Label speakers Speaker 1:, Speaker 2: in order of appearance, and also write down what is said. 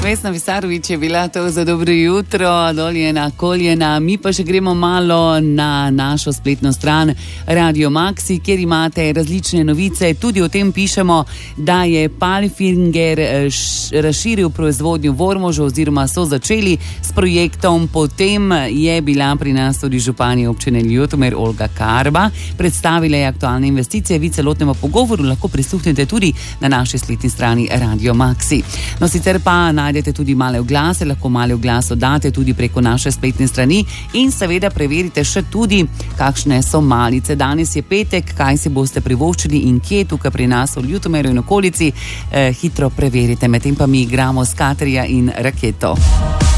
Speaker 1: Vesna Visarović je bila to za dobro jutro, doljena, koljena. Mi pa še gremo malo na našo spletno stran Radio Maxi, kjer imate različne novice. Tudi o tem pišemo, da je Palfinger razširil proizvodnjo v Ormožu oziroma so začeli s projektom. Potem je bila pri nas tudi županja občine Ljutomer Olga Karba. Predstavila je aktualne investicije. Vi celotnemu pogovoru lahko prisluhnete tudi na naši spletni strani Radio Maxi. No, sicer pa najdete tudi male oglase, lahko male oglase date tudi preko naše spletne strani in seveda preverite še tudi, kakšne so malice. Danes je petek, kaj si boste privoščili in kje tukaj pri nas v Ljutomeru in okolici, hitro preverite. Medtem pa mi igramo Skaterja in Raketo.